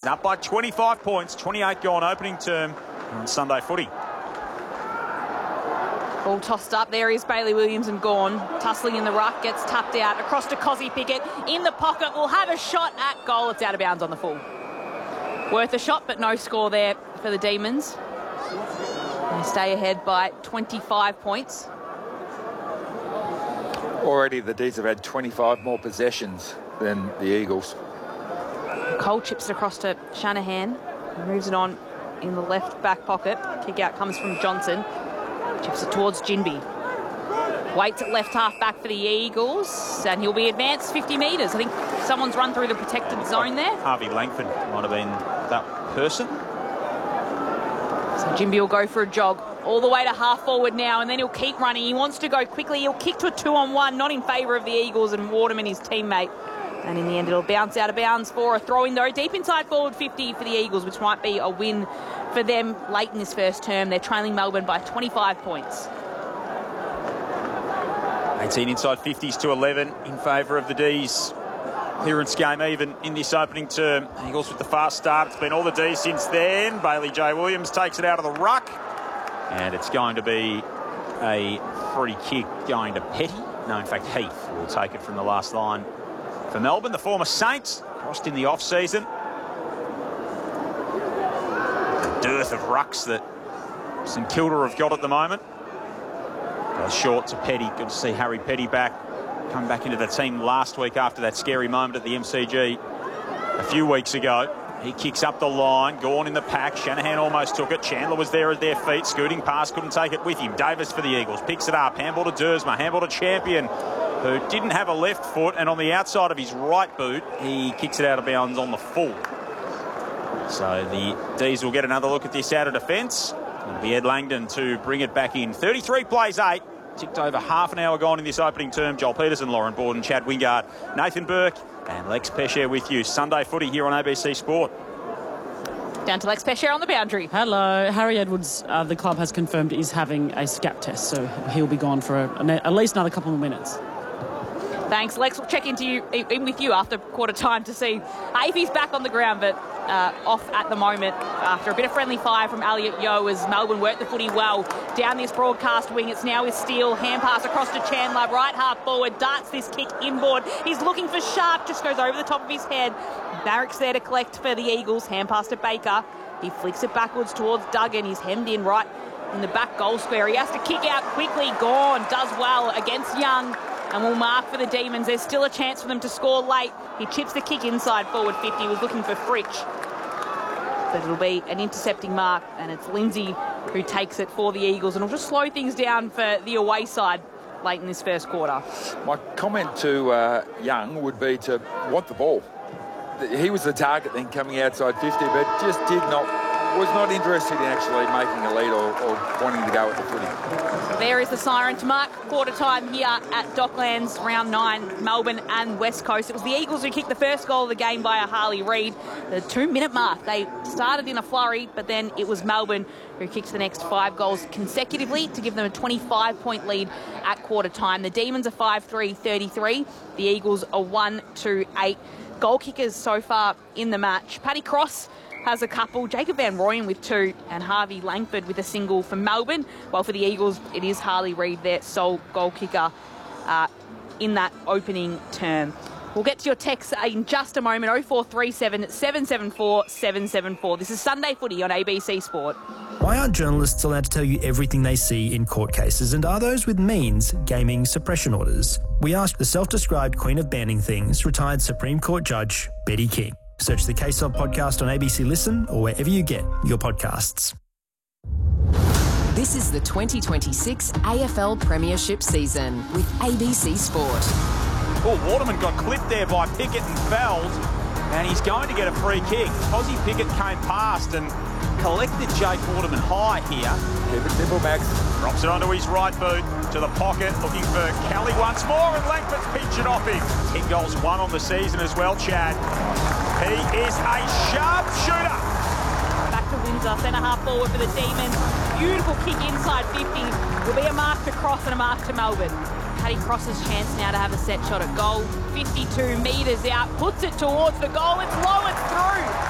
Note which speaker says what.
Speaker 1: up by 25 points, 28 gone opening term on Sunday footy.
Speaker 2: Ball tossed up. There is Bailey Williams and gone. Tussling in the ruck, gets tapped out. Across to Cozzy Pickett. In the pocket, will have a shot at goal. It's out of bounds on the full. Worth a shot, but no score there for the Demons. They stay ahead by 25 points.
Speaker 3: Already the D's have had 25 more possessions than the Eagles.
Speaker 2: Cole chips it across to Shanahan. Moves it on in the left back pocket. Kick out comes from Johnson. Chips it towards Ginbey. Waits at left half back for the Eagles, and he'll be advanced 50 metres. I think someone's run through the protected zone there.
Speaker 1: Harvey Langford might have been that person.
Speaker 2: So Ginbey will go for a jog all the way to half forward now, and then he'll keep running. He wants to go quickly. He'll kick to a 2-on-1, not in favour of the Eagles and Waterman, his teammate. And in the end, it'll bounce out of bounds for a throw-in, though, deep inside forward 50 for the Eagles, which might be a win for them late in this first term. They're trailing Melbourne by 25 points.
Speaker 1: 18 inside 50s to 11 in favour of the D's. Clearance game even in this opening term. Eagles with the fast start. It's been all the D's since then. Bailey J. Williams takes it out of the ruck. And it's going to be a free kick going to Petty. No, in fact, Heath will take it from the last line for Melbourne. The former Saints crossed in the off-season. The dearth of rucks that St Kilda have got at the moment. Goes short to Petty. Good to see Harry Petty back. Come back into the team last week after that scary moment at the MCG a few weeks ago. He kicks up the line. Gawn in the pack. Shanahan almost took it. Chandler was there at their feet. Scooting past. Couldn't take it with him. Davis for the Eagles. Picks it up. Handball to Dersma. Handball to Champion, who didn't have a left foot. And on the outside of his right boot, he kicks it out of bounds on the full. So the D's will get another look at this out of defence. It'll be Ed Langdon to bring it back in. 33 plays 8. Ticked over half an hour gone in this opening term. Joel Peterson, Lauren Borden, Chad Wingard, Nathan Burke and Lex Pesher with you. Sunday footy here on ABC Sport.
Speaker 2: Down to Lex Pesher on the boundary.
Speaker 4: Hello. Harry Edwards, the club has confirmed, is having a SCAP test, so he'll be gone for at least another couple of minutes.
Speaker 2: Thanks, Lex. We'll check in with you after quarter time to see if he's back on the ground, but off at the moment after a bit of friendly fire from Elliot Yeo as Melbourne worked the footy well down this broadcast wing. It's now with Steele. Hand pass across to Chandler. Right half forward. Darts this kick inboard. He's looking for Sharp. Just goes over the top of his head. Barrick's there to collect for the Eagles. Hand pass to Baker. He flicks it backwards towards Duggan. He's hemmed in right in the back goal square. He has to kick out quickly. Gawn does well against Young and will mark for the Demons. There's still a chance for them to score late. He chips the kick inside forward 50. He was looking for Fritsch. But it'll be an intercepting mark, and it's Lindsay who takes it for the Eagles, and it'll just slow things down for the away side late in this first quarter.
Speaker 3: My comment to Young would be to want the ball. He was the target then coming outside 50, but just was not interested in actually making a lead or wanting to go with the footy.
Speaker 2: There is the siren to mark quarter time here at Docklands, round 9, Melbourne and West Coast. It was the Eagles who kicked the first goal of the game by a Harley Reid. The 2-minute mark, they started in a flurry, but then it was Melbourne who kicked the next 5 goals consecutively to give them a 25-point lead at quarter time. The Demons are 5-3-33. The Eagles are 1-2-8. Goal kickers so far in the match. Paddy Cross has a couple, Jacob Van Rooyen with 2, and Harvey Langford with a single for Melbourne. While for the Eagles, it is Harley Reid, their sole goal kicker in that opening term. We'll get to your texts in just a moment. 0437 774 774. This is Sunday Footy on ABC Sport.
Speaker 5: Why aren't journalists allowed to tell you everything they see in court cases, and are those with means gaming suppression orders? We asked the self-described queen of banning things, retired Supreme Court Judge Betty King. Search the Case Of podcast on ABC Listen or wherever you get your podcasts.
Speaker 6: This is the 2026 AFL Premiership season with ABC Sport.
Speaker 1: Oh, Waterman got clipped there by Pickett and Feld, and he's going to get a free kick. Cozzy Pickett came past and collected Jake Waterman high here.
Speaker 3: Keep it simple, Max.
Speaker 1: Drops it onto his right boot, to the pocket, looking for Kelly once more, and Langford's pinching off him. 10 goals, 1 on the season as well, Chad. He is a sharp shooter.
Speaker 2: Back to Windsor, centre half forward for the Demons. Beautiful kick inside 50. Will be a mark to Cross and a mark to Melbourne. Paddy Cross's chance now to have a set shot at goal. 52 metres out, puts it towards the goal. It's low, it's through.